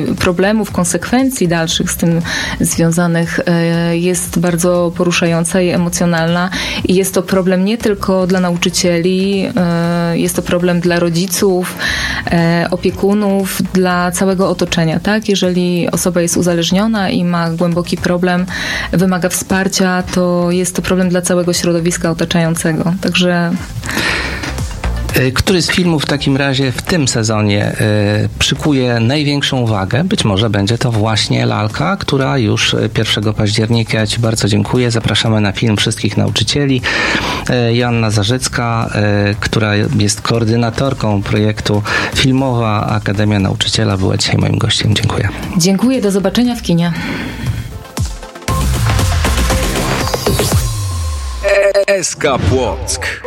problemów, konsekwencji dalszych z tym związanych jest bardzo poruszająca i emocjonalna. I jest to problem nie tylko dla nauczycieli, jest to problem dla rodziców, opiekunów, dla całego otoczenia, tak? Jeżeli osoba jest uzależniona i ma głęboki problem, wymaga wsparcia, to jest to problem dla całego środowiska otaczającego. Także... Który z filmów w takim razie w tym sezonie przykuje największą uwagę? Być może będzie to właśnie Lalka, która już 1 października. Ja Ci bardzo dziękuję. Zapraszamy na film wszystkich nauczycieli. Joanna Zarzycka, która jest koordynatorką projektu Filmowa Akademia Nauczyciela, była dzisiaj moim gościem. Dziękuję. Dziękuję. Do zobaczenia w kinie. SK Płock.